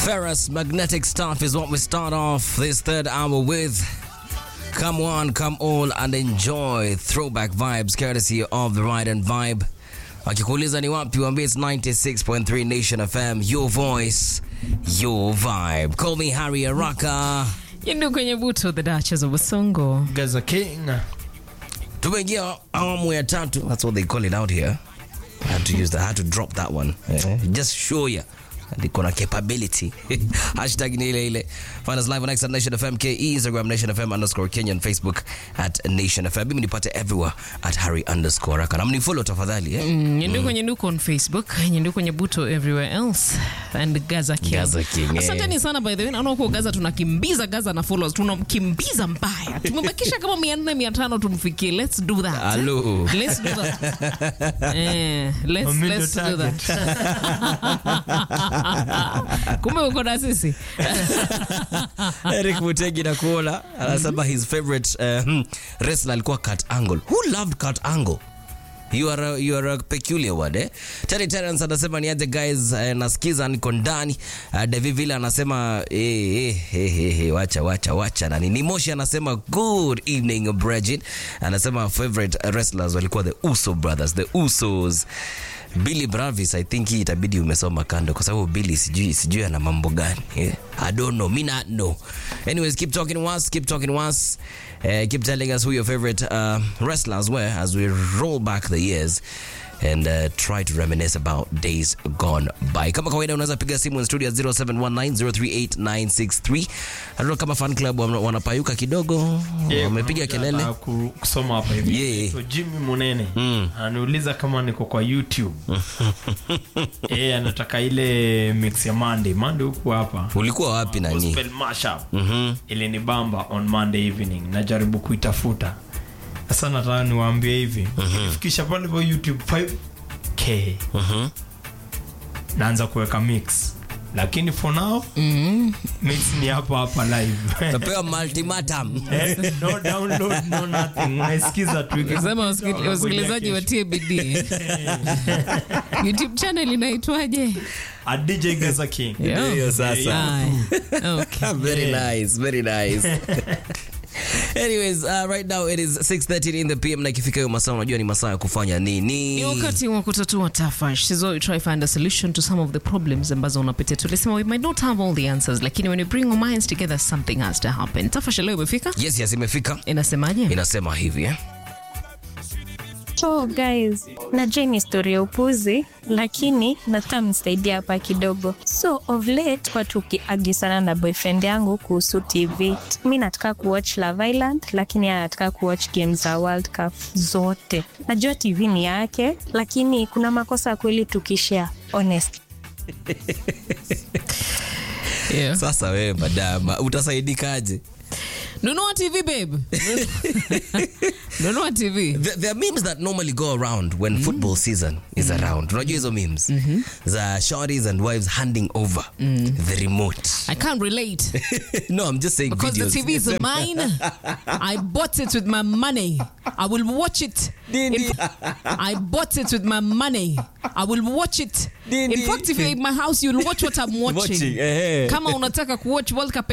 Ferrous Magnetic Stuff is what we start off this third hour with. Come on, come all and enjoy throwback vibes courtesy of the Ride and Vibe. Akikuuliza ni wapi, waambie it's 96.3 Nation FM, your voice, your vibe. Call me Harry Araka. Yendo kwenye buto, the Duchess of Wasongo. Gaza King. Tumeingia awamu ya tatu. That's what they call it out here. I had to use that. I had to drop that one. Just show you. Niko na capability. Hashtag ni ile ile. Find us live on X at Nation FM KE, Instagram Nation FM _Kenya, and Facebook at Nation FM. Mimi nipate everywhere at Harry _Raka. Na mnifollow tafadhali. Yendo kwenye nuko on Facebook, yendo kwenye buto everywhere else, and Gaza King. Gaza King. Asanteni sana by the way. Naona huko Gaza tunakimbiza Gaza na followers. Tunamkimbiza mbaya. Tumebakisha kama 400 500 tumfikie. Let's do that. Hello. Let's do that. Let's do that. Kumbe uko na sisi. Eric Mutegi na kuola anasema his favorite wrestler alikuwa Kurt Angle. Who loved Kurt Angle? You are a peculiar one, eh? Terry Terrence anasema ni aje guys, nasikiza niko ndani. David Villa anasema wacha nani. Nimoshi anasema good evening Bridget. Anasema favorite wrestlers walikuwa the Uso brothers, the Usos. Billy Bravis, I think hii itabidi umesoma kando kwa sababu Billy sijui ana mambo gani. I don't know, me not know. Anyways, keep talking to us, keep telling us who your favorite wrestlers were as we roll back the years and try to reminisce about days gone by. Kama kawaida unaweza piga simu in studio 0719038963. Hata kama fan club wanapayuka kidogo, wamepiga kelele kusoma hapa hivi. So Jimmy Munene anauliza kama niko kwa YouTube. Anataka ile mix ya Monday huko hapa. Ulikuwa wapi nani? Gospel mashup. Ile ni bamba on Monday evening. Najaribu kuitafuta. Sasa nataka niwaambie hivi. Fikisha pale kwa YouTube 5K. Naanza kuweka mix. Lakini for now, mix ni hapa live. Tapewa multimatum. No download, no nothing. Unaisikiza tu. Sema wasikilizaji watie bidii. YouTube channel inaitwaje? DJ Gaza King. Ndio sasa. Okay. Very nice. Anyways, right now it is 6:30 in the PM na ikifika hiyo masaa unajua ni masaa ya kufanya nini? Ni wakati wa kutatua tafash. So we try find a solution to some of the problems ambazo unapitia. Tulisema we might not have all the answers, lakini when you bring our minds together something has to happen. Tafash leo imefika? Yes, imefika. Inasemaje? Inasema hivi, So guys, najua ni story ya upuzi, lakini nataka mnisaidia hapa kidogo. So of late kwa tukiagisana na boyfriend yangu kuhusu TV. Mimi nataka kuwatch Love Island, lakini anataka kuwatch games za World Cup zote. Najua TV ni yake, lakini kuna makosa kweli tukishare, honest. Yeah. Sasa wewe madama, utasaidikaje? Nunua TV babe. Nunua TV. There are memes that normally go around when football season is around. Unajua hizo memes za shorties and wives handing over the remote. I can't relate. No, I'm just saying because videos. The TV is mine. I bought it with my money. I will watch it. I bought it with my money. I will watch it. In fact, if you're in my house, you'll watch what I'm watching. Kama unataka kuwatch World Cup